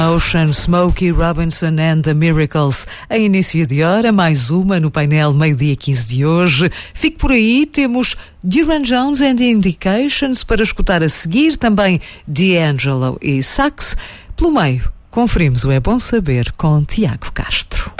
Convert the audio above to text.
Ocean, Smokey Robinson and the Miracles. Em início de hora, mais uma no painel meio-dia 15 de hoje. Fique por aí, temos Duran Jones and the Indications para escutar a seguir, também D'Angelo e Sax. Pelo meio, conferimos o É Bom Saber com Tiago Castro.